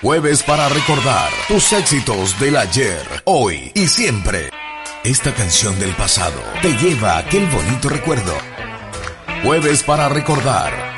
Jueves para recordar tus éxitos del ayer, hoy y siempre. Esta canción del pasado te lleva a aquel bonito recuerdo. Jueves para recordar